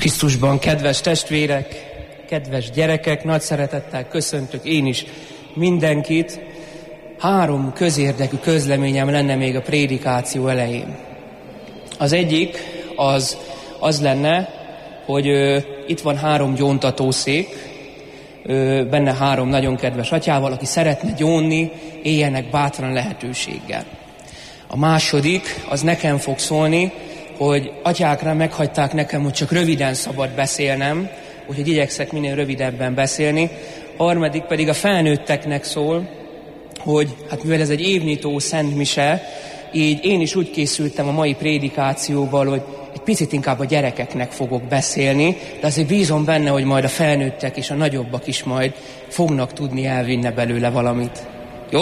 Krisztusban, kedves testvérek, kedves gyerekek, nagy szeretettel köszöntök én is mindenkit. 3 közérdekű közleményem lenne még a prédikáció elején. Az egyik az lenne, hogy itt van 3 gyóntatószék, benne 3 nagyon kedves atyával, aki szeretne gyónni, éljenek bátran lehetőséggel. A második, az nekem fog szólni, hogy atyákra meghagyták nekem, hogy csak röviden szabad beszélnem, úgyhogy igyekszek minél rövidebben beszélni. A harmadik pedig a felnőtteknek szól, hogy hát mivel ez egy évnyitó szentmise, így én is úgy készültem a mai prédikációval, hogy egy picit inkább a gyerekeknek fogok beszélni, de azért bízom benne, hogy majd a felnőttek és a nagyobbak is majd fognak tudni elvinni belőle valamit. Jó?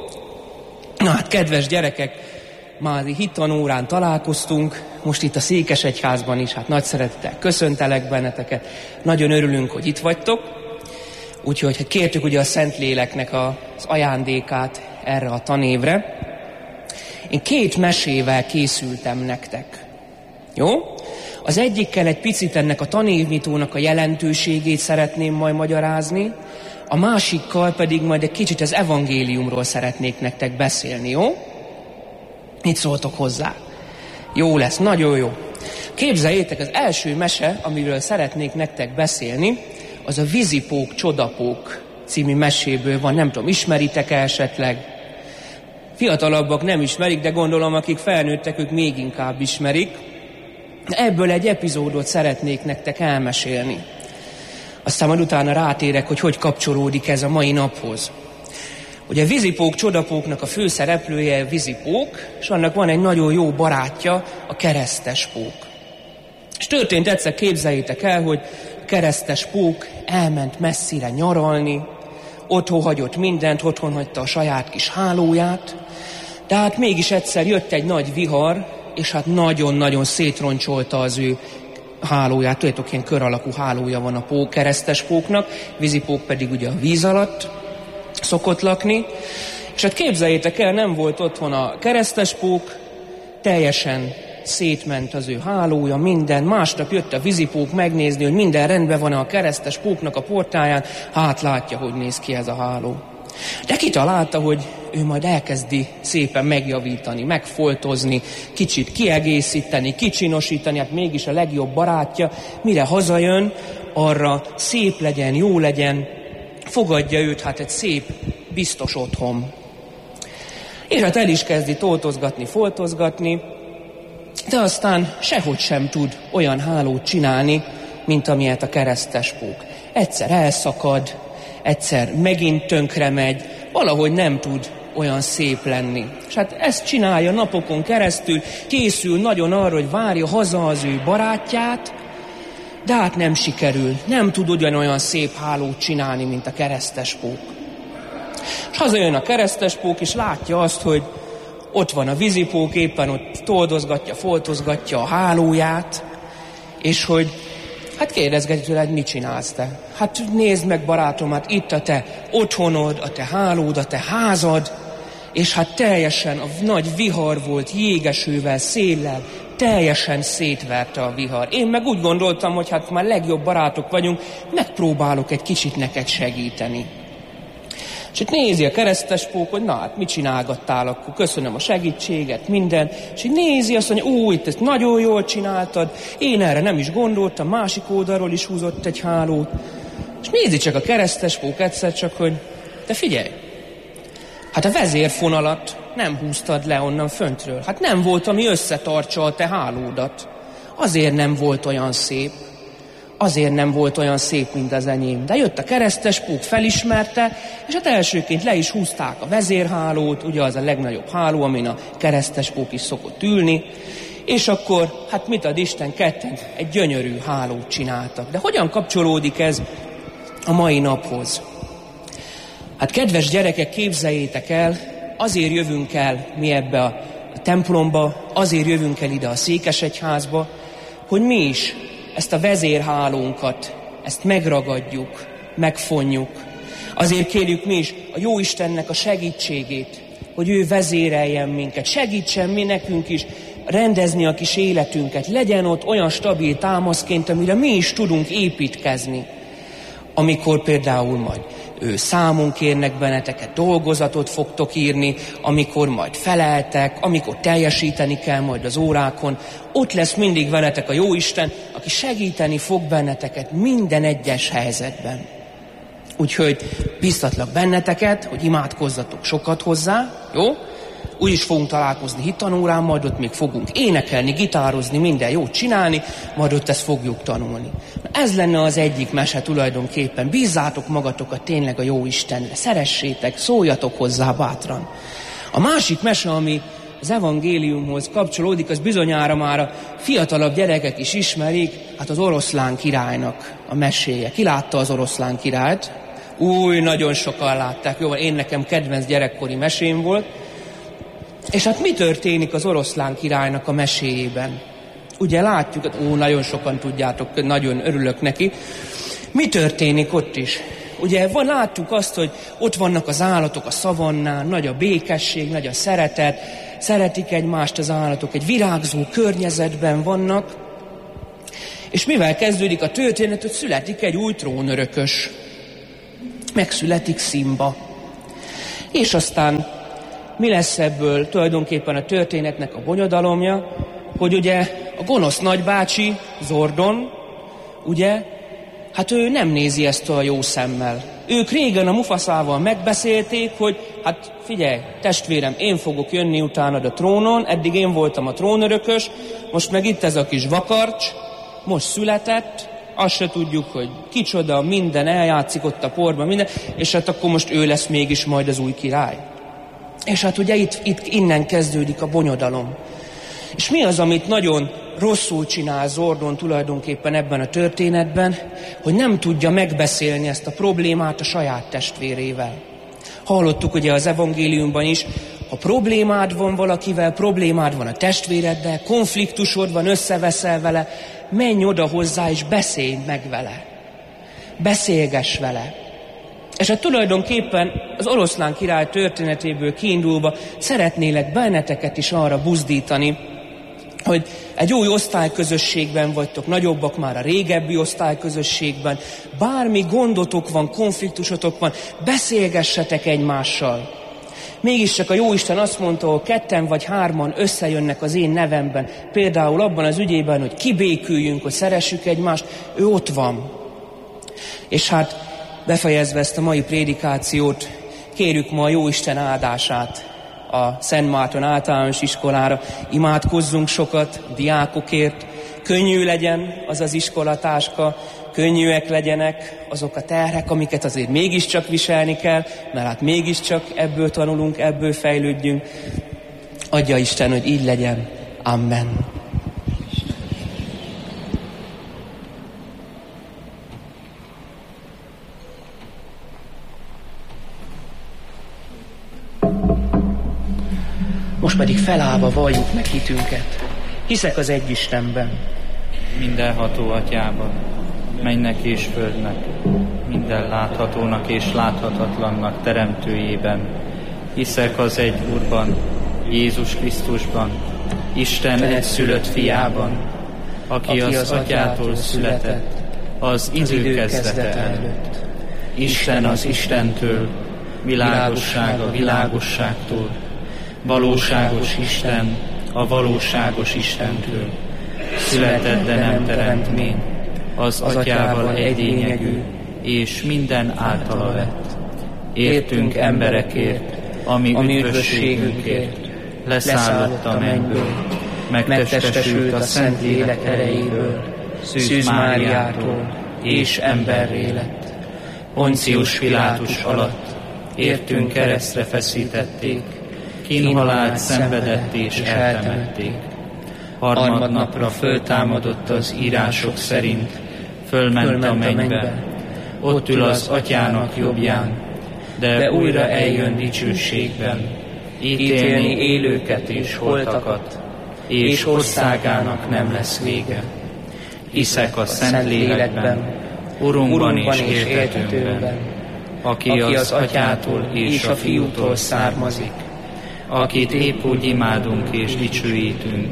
Na hát, kedves gyerekek, már hittanórán találkoztunk, most itt a Székesegyházban is, hát nagy szeretettel köszöntelek benneteket, nagyon örülünk, hogy itt vagytok, úgyhogy hát kértük ugye a Szentléleknek az ajándékát erre a tanévre. Én 2 mesével készültem nektek, jó? Az egyikkel egy picit ennek a tanévnyitónak a jelentőségét szeretném majd magyarázni, a másikkal pedig majd egy kicsit az evangéliumról szeretnék nektek beszélni, jó? Mit szóltok hozzá? Jó lesz, nagyon jó. Képzeljétek, az első mese, amiről szeretnék nektek beszélni, az a Vizipók Csodapók című meséből van. Nem tudom, ismeritek-e esetleg? Fiatalabbak nem ismerik, de gondolom, akik felnőttek, ők még inkább ismerik. Ebből egy epizódot szeretnék nektek elmesélni. Aztán majd utána rátérek, hogy kapcsolódik ez a mai naphoz. Ugye a Vizipók Csodapóknak a főszereplője Vizipók, és annak van egy nagyon jó barátja, a Keresztespók. És történt egyszer, képzeljétek el, hogy a Keresztespók elment messzire nyaralni, otthon hagyott mindent, otthon hagyta a saját kis hálóját, de hát mégis egyszer jött egy nagy vihar, és hát nagyon-nagyon szétroncsolta az ő hálóját. Tudjátok, ilyen kör alakú hálója van a Keresztespóknak, Vizipók pedig ugye a víz alatt szokott lakni, és hát képzeljétek el, nem volt otthon a Keresztespók, teljesen szétment az ő hálója, minden. Másnap jött a Vizipók megnézni, hogy minden rendben van a Keresztespóknak a portáján, hát látja, hogy néz ki ez a háló. De kitalálta, hogy ő majd elkezdi szépen megjavítani, megfoltozni, kicsit kiegészíteni, kicsinosítani, hát mégis a legjobb barátja, mire hazajön, arra szép legyen, jó legyen, fogadja őt hát egy szép, biztos otthon. És hát el is kezdi toltozgatni, foltozgatni, de aztán sehogy sem tud olyan hálót csinálni, mint amilyet a Keresztespók. Egyszer elszakad, egyszer megint tönkre megy, valahogy nem tud olyan szép lenni. És hát ezt csinálja napokon keresztül, készül nagyon arra, hogy várja haza az ő barátját, de hát nem sikerül, nem tud ugyanolyan szép hálót csinálni, mint a Keresztespók. És hazajön a Keresztespók, és látja azt, hogy ott van a Vizipók, éppen ott toldozgatja, foltozgatja a hálóját, és hogy hát kérdezgeti tőle, hogy mit csinálsz te? Hát nézd meg, barátom, hát itt a te otthonod, a te hálód, a te házad, és hát teljesen a nagy vihar volt, jégesővel, széllel, teljesen szétverte a vihar. Én meg úgy gondoltam, hogy hát már legjobb barátok vagyunk, megpróbálok egy kicsit neked segíteni. És itt nézi a Keresztespók, hogy na hát mit csinálgattál, akkor köszönöm a segítséget, minden. És így nézi, azt mondja, itt ezt nagyon jól csináltad, én erre nem is gondoltam, másik oldalról is húzott egy hálót. És nézi csak a Keresztespók egyszer csak, hogy te figyelj, hát a vezérfonalat nem húztad le onnan föntről. Hát nem volt, ami összetartsa a te hálódat. Azért nem volt olyan szép. Azért nem volt olyan szép, mint az enyém. De jött a Keresztespók, felismerte, és hát elsőként le is húzták a vezérhálót, ugye az a legnagyobb háló, amin a Keresztespók is szokott ülni, és akkor, hát mit ad Isten, ketten egy gyönyörű hálót csináltak. De hogyan kapcsolódik ez a mai naphoz? Hát kedves gyerekek, képzeljétek el, azért jövünk el mi ebbe a templomba, azért jövünk el ide a Székesegyházba, hogy mi is ezt a vezérhálónkat, ezt megragadjuk, megfonjuk. Azért kérjük mi is a Jóistennek a segítségét, hogy ő vezéreljen minket, segítsen mi nekünk is rendezni a kis életünket, legyen ott olyan stabil támaszként, amire mi is tudunk építkezni. Amikor például majd számon kérnek benneteket, dolgozatot fogtok írni, amikor majd feleltek, amikor teljesíteni kell majd az órákon, ott lesz mindig veletek a Jóisten, aki segíteni fog benneteket minden egyes helyzetben. Úgyhogy biztatlak benneteket, hogy imádkozzatok sokat hozzá, jó? Úgyis fogunk találkozni hittanórán, majd ott még fogunk énekelni, gitározni, minden jót csinálni, majd ott ezt fogjuk tanulni. Ez lenne az egyik mese tulajdonképpen. Bízzátok magatokat tényleg a jó Istenre, szeressétek, szóljatok hozzá bátran. A másik mese, ami az evangéliumhoz kapcsolódik, az bizonyára már a fiatalabb gyerekek is ismerik, hát az Oroszlán királynak a meséje. Ki látta az Oroszlán királyt? Nagyon sokan látták. Jó, én nekem kedvenc gyerekkori mesém volt. És hát mi történik az Oroszlán királynak a meséjében? Ugye látjuk, nagyon sokan tudjátok, nagyon örülök neki. Mi történik ott is? Ugye látjuk azt, hogy ott vannak az állatok a szavannán, nagy a békesség, nagy a szeretet, szeretik egymást az állatok, egy virágzó környezetben vannak. És mivel kezdődik a történet, hogy születik egy új trónörökös. Megszületik Szimba. És aztán mi lesz ebből tulajdonképpen a történetnek a bonyodalomja, hogy ugye a gonosz nagybácsi, Zordon, ugye, hát ő nem nézi ezt a jó szemmel. Ők régen a Mufaszával megbeszélték, hogy hát figyelj, testvérem, én fogok jönni utánad a trónon, eddig én voltam a trónörökös, most meg itt ez a kis vakarcs, most született, azt se tudjuk, hogy kicsoda, minden eljátszik ott a porban, minden, és hát akkor most ő lesz mégis majd az új király. És hát ugye itt innen kezdődik a bonyodalom. És mi az, amit nagyon rosszul csinál Zordon tulajdonképpen ebben a történetben, hogy nem tudja megbeszélni ezt a problémát a saját testvérével. Hallottuk ugye az evangéliumban is, ha problémád van valakivel, problémád van a testvéreddel, konfliktusod van, összeveszel vele, menj oda hozzá és beszélj meg vele. Beszélgess vele. És hát tulajdonképpen az Oroszlán király történetéből kiindulva szeretnélek benneteket is arra buzdítani, hogy egy új osztályközösségben vagytok, nagyobbak már a régebbi osztályközösségben, bármi gondotok van, konfliktusotok van, beszélgessetek egymással. Mégiscsak a Jóisten azt mondta, hogy 2 vagy 3 összejönnek az én nevemben, például abban az ügyében, hogy kibéküljünk, hogy szeressük egymást, ő ott van. És hát befejezve ezt a mai prédikációt, kérjük ma a Jóisten áldását a Szent Márton általános iskolára. Imádkozzunk sokat diákokért, könnyű legyen az az iskolatáska, könnyűek legyenek azok a terhek, amiket azért mégiscsak viselni kell, mert hát mégiscsak ebből tanulunk, ebből fejlődjünk. Adja Isten, hogy így legyen. Amen. Most pedig felállva valljuk meg hitünket. Hiszek az egy Istenben, mindenható Atyában, mennynek és földnek, minden láthatónak és láthatatlannak teremtőjében. Hiszek az egy Úrban, Jézus Krisztusban, Isten egyszülött fiában, aki az Atyától született, az idő kezdete előtt. Isten az Istentől, világosság a világosságtól, valóságos Isten a valóságos Istentől. Született, de nem teremtmény, az Atyával egy lényegű, és minden általa lett. Értünk emberekért, ami üdvösségünkért, leszállott a mennyből, megtestesült a Szentlélek erejéből, Szűz Máriától, és emberré lett. Poncius Pilátus alatt értünk keresztre feszítették, kínhalált szenvedett és eltemették. Harmadnapra föltámadott az írások szerint, fölment a mennybe, ott ül az Atyának jobbján, de újra eljön dicsőségben, ítélni élőket és holtakat, és országának nem lesz vége. Hiszek a Szentlélekben, Urunkban és éltetőnkben, aki az Atyától és a Fiútól származik, akit épp úgy imádunk és dicsőítünk,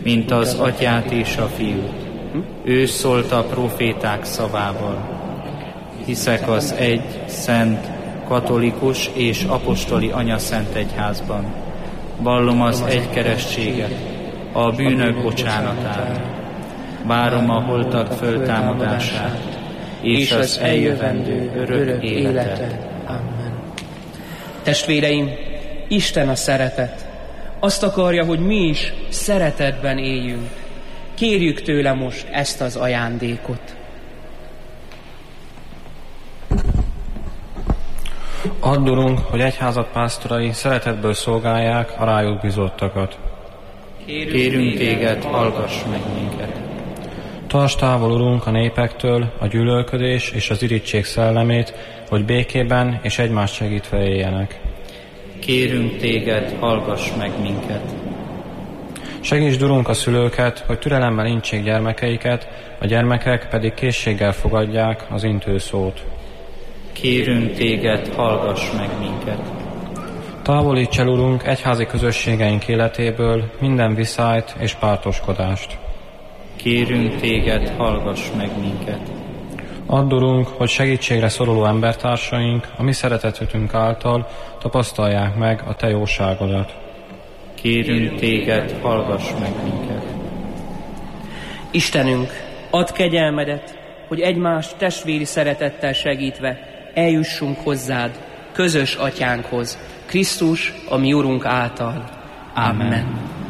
mint az Atyát és a Fiút. Ő szólt a proféták szavával. Hiszek az egy, szent, katolikus és apostoli anyaszent egyházban. Vallom az egy keresztséget, a bűnök bocsánatát. Várom a holtak föltámadását, és az eljövendő örök életet. Amen. Testvéreim, Isten a szeretet. Azt akarja, hogy mi is szeretetben éljünk. Kérjük tőle most ezt az ajándékot. Add, Urunk, hogy egyházad pásztorai szeretetből szolgálják a rájuk bizottakat. Kérünk téged, hallgass meg minket. Tartsd távol, Urunk, a népektől a gyűlölködés és az irigység szellemét, hogy békében és egymást segítve éljenek. Kérünk téged, hallgass meg minket. Segítsd, Urunk, a szülőket, hogy türelemmel intsék gyermekeiket, a gyermekek pedig készséggel fogadják az intő szót. Kérünk téged, hallgass meg minket. Távolíts el, Urunk, egyházi közösségeink életéből minden viszályt és pártoskodást. Kérünk téged, hallgass meg minket. Add, Urunk, hogy segítségre szoruló embertársaink a mi szeretetünk által tapasztalják meg a te jóságodat. Kérünk téged, hallgass meg minket. Istenünk, add kegyelmedet, hogy egymást testvéri szeretettel segítve eljussunk hozzád, közös atyánkhoz, Krisztus, a mi Urunk által. Amen.